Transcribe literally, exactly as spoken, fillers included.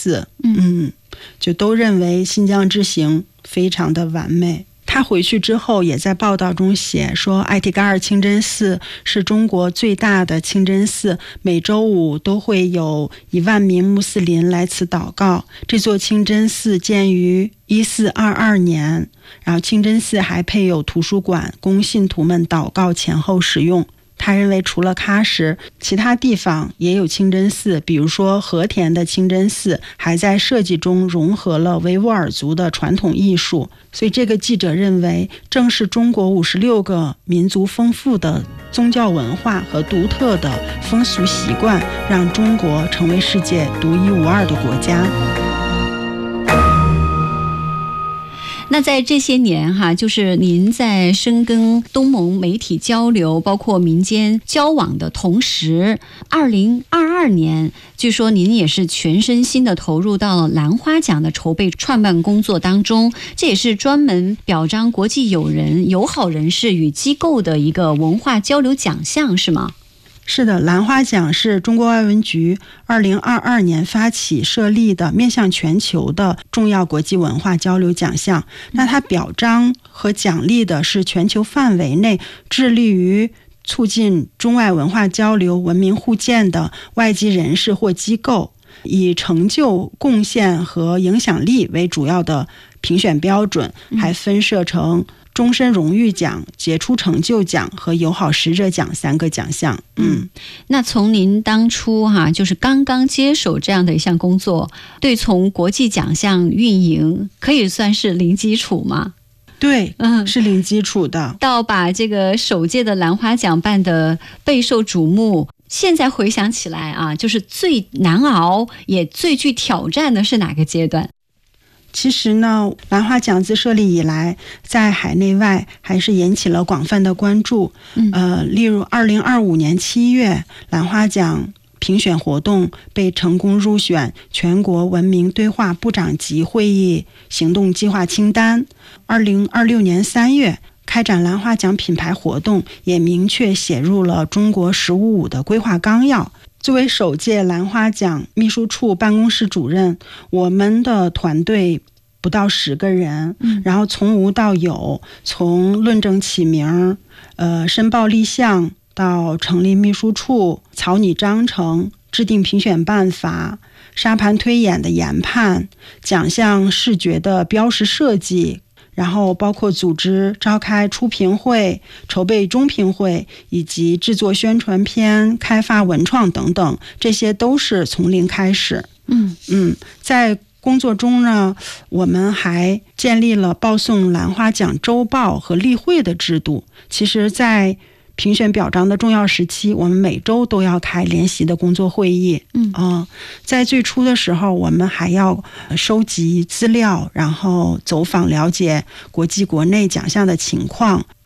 四，嗯，就都认为新疆之行非常的完美。他回去之后也在报道中写说，艾提嘎尔清真寺是中国最大的清真寺，每周五都会有一万名穆斯林来此祷告。这座清真寺建于一四二二年，然后清真寺还配有图书馆，供信徒们祷告前后使用。他认为除了喀什，其他地方也有清真寺，比如说和田的清真寺还在设计中融合了维吾尔族的传统艺术。所以这个记者认为，正是中国五十六个民族丰富的宗教文化和独特的风俗习惯，让中国成为世界独一无二的国家。 那在这些年哈，就是您在深耕东盟媒体交流，包括民间交往的同时，二零二二年，据说您也是全身心的投入到了兰花奖的筹备创办工作当中，这也是专门表彰国际友人、友好人士与机构的一个文化交流奖项，是吗？ 是的，兰花奖是中国外文局二零二二年发起设立的面向全球的重要国际文化交流奖项。那它表彰和奖励的是全球范围内致力于促进中外文化交流、文明互鉴的外籍人士或机构，以成就、贡献和影响力为主要的评选标准，还分设成终身荣誉奖、杰出成就奖和友好使者奖三个奖项。嗯， 那从您当初哈、啊，就是刚刚接手这样的一项工作，对从国际奖项运营可以算是零基础吗？ 对，嗯，是零基础的。 到把这个首届的兰花奖办得备受瞩目，现在回想起来啊，就是最难熬也最具挑战的是哪个阶段？ 其实呢，兰花奖自设立以来，在海内外还是引起了广泛的关注。嗯、呃，例如二零二五年七月，兰花奖评选活动被成功入选全国文明对话部长级会议行动计划清单。二零二六年三月，开展兰花奖品牌活动也明确写入了中国十五五的规划纲要。作为首届兰花奖秘书处办公室主任，我们的团队不到十个人，嗯、然后从无到有，从论证起名、呃申报立项到成立秘书处、草拟章程、制定评选办法、沙盘推演的研判、奖项视觉的标识设计，然后包括组织召开初评会、筹备中评会，以及制作宣传片、开发文创等等，这些都是从零开始。嗯嗯，在工作中呢，我们还建立了报送兰花奖周报和例会的制度。其实在评选表彰的重要时期，我们每周都要开联席的工作会议。嗯、呃，在最初的时候，我们还要收集资料，然后走访了解国际国内奖项的情况，